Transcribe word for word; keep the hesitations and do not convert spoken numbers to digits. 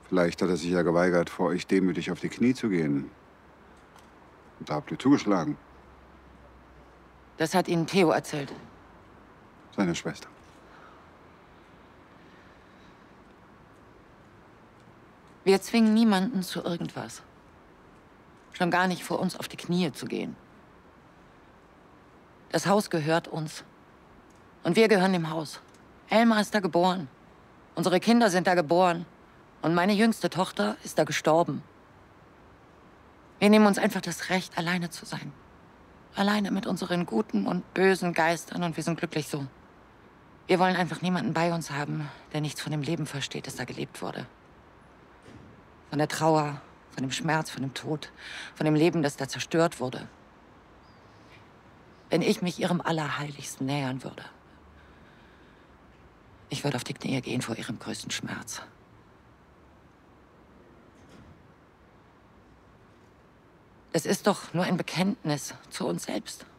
Vielleicht hat er sich ja geweigert, vor euch demütig auf die Knie zu gehen. Und da habt ihr zugeschlagen. Das hat Ihnen Theo erzählt. Seine Schwester. Wir zwingen niemanden zu irgendwas. Schon gar nicht vor uns auf die Knie zu gehen. Das Haus gehört uns. Und wir gehören dem Haus. Elmar ist da geboren. Unsere Kinder sind da geboren. Und meine jüngste Tochter ist da gestorben. Wir nehmen uns einfach das Recht, alleine zu sein. Alleine mit unseren guten und bösen Geistern und wir sind glücklich so. Wir wollen einfach niemanden bei uns haben, der nichts von dem Leben versteht, das da gelebt wurde. Von der Trauer, von dem Schmerz, von dem Tod, von dem Leben, das da zerstört wurde. Wenn ich mich ihrem Allerheiligsten nähern würde, ich würde auf die Knie gehen vor ihrem größten Schmerz. Es ist doch nur ein Bekenntnis zu uns selbst.